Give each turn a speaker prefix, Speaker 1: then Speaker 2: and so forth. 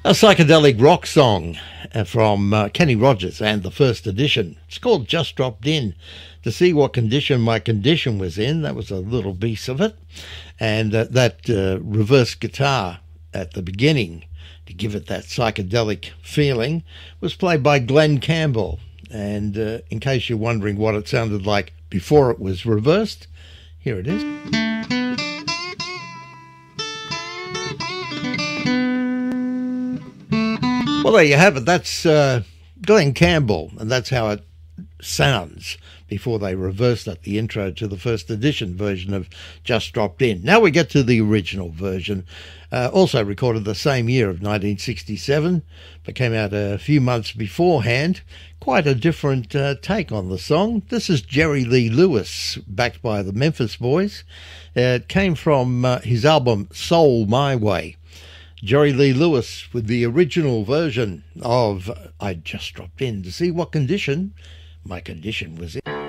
Speaker 1: A psychedelic rock song from Kenny Rogers and the First Edition. It's called Just Dropped In. To see what condition my condition was in, that was a little piece of it. And that reverse guitar at the beginning, to give it that psychedelic feeling, was played by Glenn Campbell. And in case you're wondering what it sounded like before it was reversed, here it is. Well, there you have it. That's Glenn Campbell, and that's how it sounds before they reversed it, the intro to the First Edition version of Just Dropped In. Now we get to the original version, also recorded the same year of 1967, but came out a few months beforehand. Quite a different take on the song. This is Jerry Lee Lewis, backed by the Memphis Boys. It came from his album Soul My Way. Jerry Lee Lewis with the original version of I Just Dropped In to see what condition my condition was in.